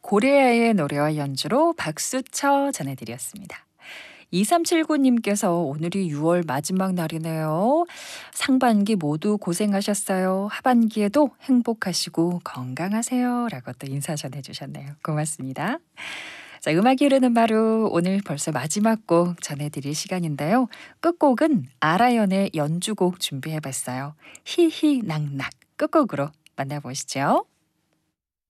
고래아의 노래와 연주로 박수쳐 전해드렸습니다. 2379님께서 오늘이 6월 마지막 날이네요. 상반기 모두 고생하셨어요. 하반기에도 행복하시고 건강하세요. 라고 또 인사 전해주셨네요. 고맙습니다. 자, 음악이 흐르는 바로 오늘 벌써 마지막 곡 전해드릴 시간인데요. 끝곡은 아라연의 연주곡 준비해봤어요. 히히낙낙 끝곡으로 만나보시죠.